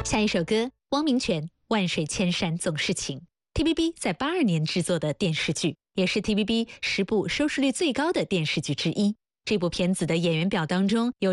下一首歌，汪明荃，万水千山总是情。TVB 在82年制作的电视剧，也是 TVB10部收视率最高的电视剧之一。这部片子的演员表当中有